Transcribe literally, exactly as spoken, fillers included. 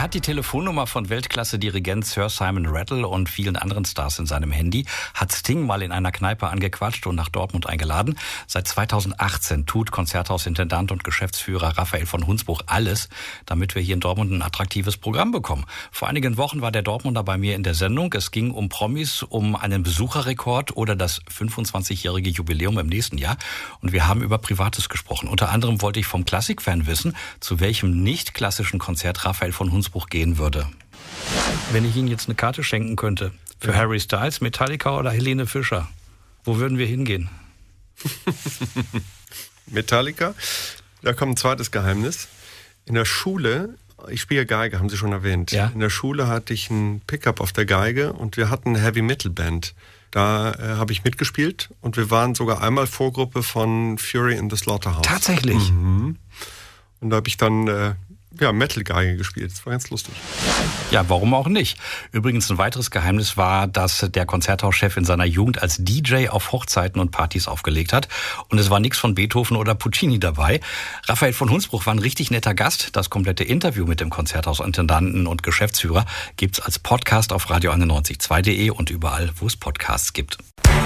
Er hat die Telefonnummer von Weltklasse-Dirigent Sir Simon Rattle und vielen anderen Stars in seinem Handy, hat Sting mal in einer Kneipe angequatscht und nach Dortmund eingeladen. Seit zweitausendachtzehn tut Konzerthausintendant und Geschäftsführer Raphael von Hunsbruch alles, damit wir hier in Dortmund ein attraktives Programm bekommen. Vor einigen Wochen war der Dortmunder bei mir in der Sendung. Es ging um Promis, um einen Besucherrekord oder das fünfundzwanzigjährige Jubiläum im nächsten Jahr. Und wir haben über Privates gesprochen. Unter anderem wollte ich vom Klassikfan wissen, zu welchem nicht klassischen Konzert Raphael von Hunsbruch gehen würde. Wenn ich Ihnen jetzt eine Karte schenken könnte, für Harry Styles, Metallica oder Helene Fischer, wo würden wir hingehen? Metallica, da kommt ein zweites Geheimnis. In der Schule, ich spiele Geige, haben Sie schon erwähnt. Ja. In der Schule hatte ich ein Pickup auf der Geige und wir hatten eine Heavy-Metal-Band. Da äh, habe ich mitgespielt und wir waren sogar einmal Vorgruppe von Fury in the Slaughterhouse. Tatsächlich? Mhm. Und da habe ich dann äh, ja, Metal-Geige gespielt. Das war ganz lustig. Ja, warum auch nicht? Übrigens ein weiteres Geheimnis war, dass der Konzerthauschef in seiner Jugend als D J auf Hochzeiten und Partys aufgelegt hat. Und es war nichts von Beethoven oder Puccini dabei. Raphael von Hunsbruch war ein richtig netter Gast. Das komplette Interview mit dem Konzerthausintendanten und Geschäftsführer gibt's als Podcast auf radio einundneunzig Komma zwei punkt de und überall, wo es Podcasts gibt.